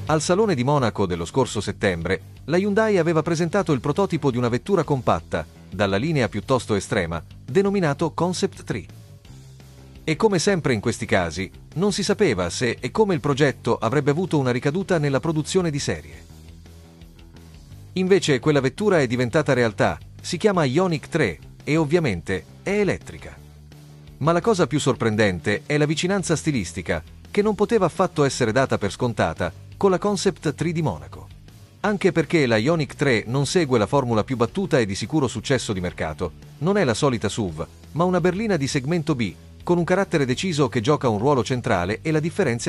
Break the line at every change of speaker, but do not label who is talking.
Al Salone di Monaco dello scorso settembre, la Hyundai aveva presentato il prototipo di una vettura compatta, dalla linea piuttosto estrema, denominato Concept 3. E come sempre in questi casi, non si sapeva se e come il progetto avrebbe avuto una ricaduta nella produzione di serie. Invece quella vettura è diventata realtà, si chiama Ioniq 3 e ovviamente è elettrica. Ma la cosa più sorprendente è la vicinanza stilistica, che non poteva affatto essere data per scontata, con la Concept 3 di Monaco. Anche perché la Ioniq 3 non segue la formula più battuta e di sicuro successo di mercato, non è la solita SUV, ma una berlina di segmento B, con un carattere deciso che gioca un ruolo centrale e la differenzia